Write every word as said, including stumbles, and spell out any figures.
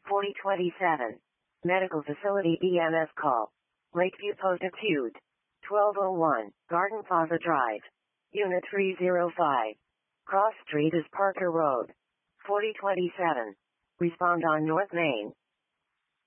forty twenty-seven. Medical Facility E M S call. Lakeview Post-Acute. twelve oh one, Garden Plaza Drive. Unit three oh five. Cross Street is Parker Road. forty twenty-seven. Respond on North Main.